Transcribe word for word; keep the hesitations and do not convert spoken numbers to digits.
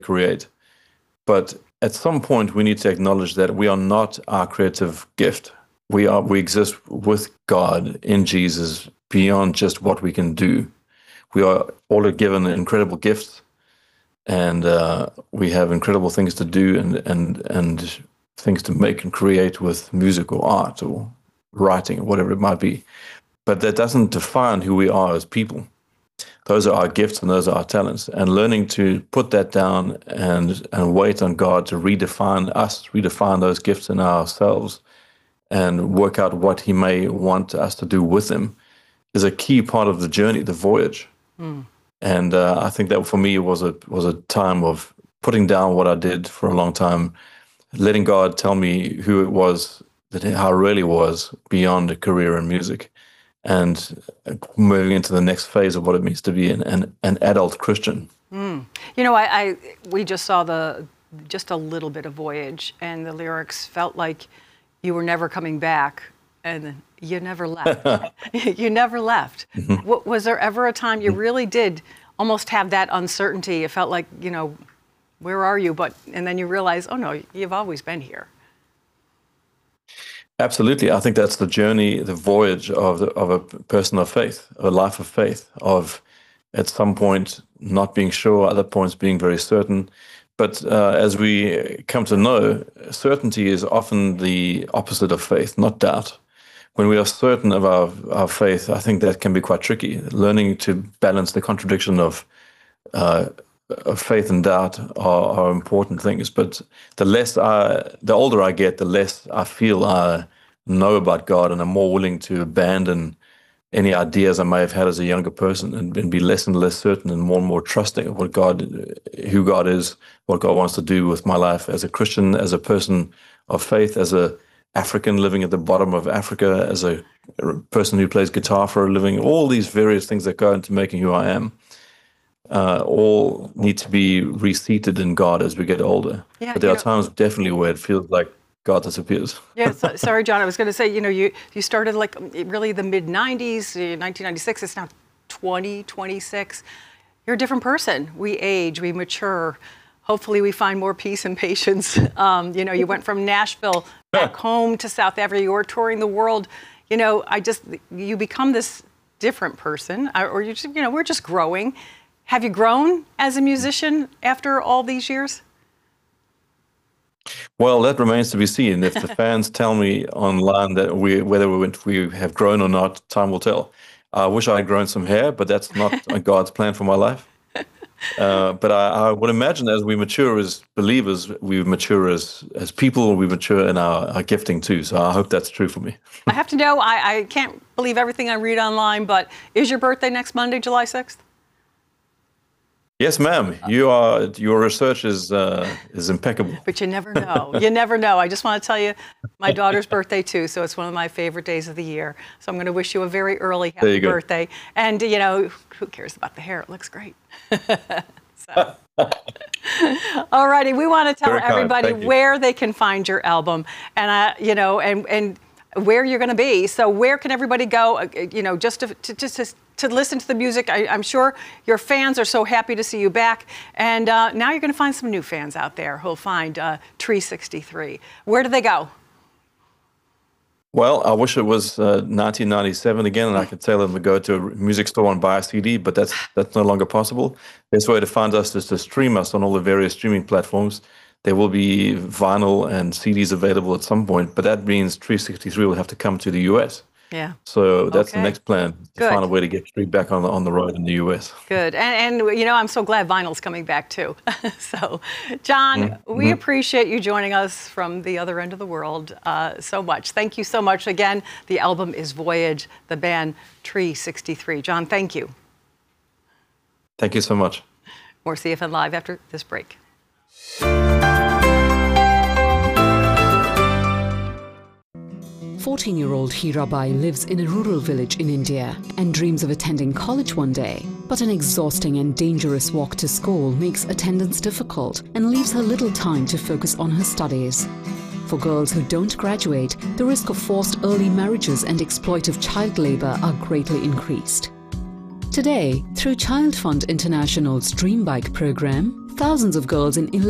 create. But at some point, we need to acknowledge that we are not our creative gift. We are we exist with God in Jesus beyond just what we can do. We are all given incredible gifts, and uh, we have incredible things to do and and and things to make and create with music or art or writing or whatever it might be. But that doesn't define who we are as people. Those are our gifts and those are our talents. And learning to put that down and and wait on God to redefine us, redefine those gifts in ourselves, and work out what he may want us to do with them is a key part of the journey, the voyage. Mm. And uh, I think that for me was a was a time of putting down what I did for a long time, letting God tell me who it was, that how I really was beyond a career in music, and moving into the next phase of what it means to be an, an, an adult Christian. Mm. You know, I, I we just saw the just a little bit of Voyage, and the lyrics felt like you were never coming back, and you never left. You never left. Mm-hmm. W- was there ever a time you really did almost have that uncertainty? It felt like, you know, where are you? But and then you realize, oh no, you've always been here. Absolutely. I think that's the journey, the voyage of the, of a person of faith, a life of faith, of at some point not being sure, other points being very certain. But uh, as we come to know, certainty is often the opposite of faith, not doubt. When we are certain of our, our faith, I think that can be quite tricky. Learning to balance the contradiction of, uh, of faith and doubt are, are important things. But the less I, the older I get, the less I feel I know about God, and I'm more willing to abandon any ideas I may have had as a younger person, and, and be less and less certain and more and more trusting of what God, who God is, what God wants to do with my life as a Christian, as a person of faith, as a African living at the bottom of Africa, as a person who plays guitar for a living. All these various things that go into making who I am, uh, all need to be reseated in God as we get older. Yeah, but there are know, times definitely where it feels like God disappears. Yeah, so, sorry, John. I was going to say, you know, you, you started like really the mid nineties, nineteen ninety-six. It's now twenty twenty-six. You're a different person. We age, we mature. Hopefully we find more peace and patience. Um, you know, you went from Nashville back home to South Africa. You were touring the world. You know, I just, you become this different person, or you just, you know, we're just growing. Have you grown as a musician after all these years? Well, that remains to be seen. If the fans tell me online that we, whether we, we have grown or not, time will tell. I wish I had grown some hair, but that's not God's plan for my life. Uh, but I, I would imagine as we mature as believers, we mature as, as people, we mature in our, our gifting too. So I hope that's true for me. I have to know, I, I can't believe everything I read online, but is your birthday next Monday, July sixth? Yes, ma'am. You are. Your research is uh, is impeccable. But you never know. You never know. I just want to tell you, my daughter's birthday too, so it's one of my favorite days of the year. So I'm going to wish you a very early happy birthday. Go. And you know, who cares about the hair? It looks great. So. All righty. We want to tell very everybody where they can find your album, and uh, you know, and and where you're going to be. So where can everybody go? Uh, you know, just to, to just to. to listen to the music. I, I'm sure your fans are so happy to see you back. And uh, now you're going to find some new fans out there who'll find uh, Tree sixty-three. Where do they go? Well, I wish it was uh, nineteen ninety-seven again, and I could tell them to go to a music store and buy a C D, but that's that's no longer possible. The best way to find us is to stream us on all the various streaming platforms. There will be vinyl and C Ds available at some point, but that means Tree sixty-three will have to come to the U S. Yeah. So that's okay. The next plan, to Good. Find a way to get Street back on the, on the road in the U S. Good. And, and, you know, I'm so glad vinyl's coming back, too. So, John, mm-hmm. we appreciate you joining us from the other end of the world uh, so much. Thank you so much. Again, the album is Voyage, the band Tree sixty-three. John, thank you. Thank you so much. More C F N Live after this break. fourteen-year-old Hirabai lives in a rural village in India and dreams of attending college one day. But an exhausting and dangerous walk to school makes attendance difficult and leaves her little time to focus on her studies. For girls who don't graduate, the risk of forced early marriages and exploitive child labor are greatly increased. Today, through Child Fund International's Dream Bike program, thousands of girls in